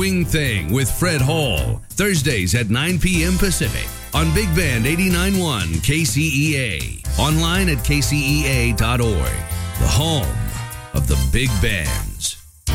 Swing Thing with Fred Hall, Thursdays at 9 p.m. Pacific on Big Band 89.1 KCEA. Online at kcea.org, the home of the Big Band.